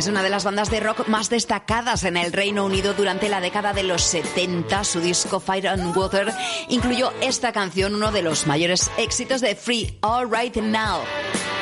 Es una de las bandas de rock más destacadas en el Reino Unido durante la década de los 70. Su disco Fire and Water incluyó esta canción, uno de los mayores éxitos de Free, All Right Now.